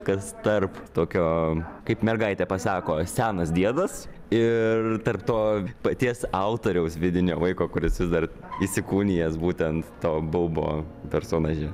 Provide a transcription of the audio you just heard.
kas tarp tokio, kaip mergaitė pasako, senas diedas ir tarp to paties autoriaus vidinio vaiko, kuris vis dar įsikūnijęs būtent to baubo personaže.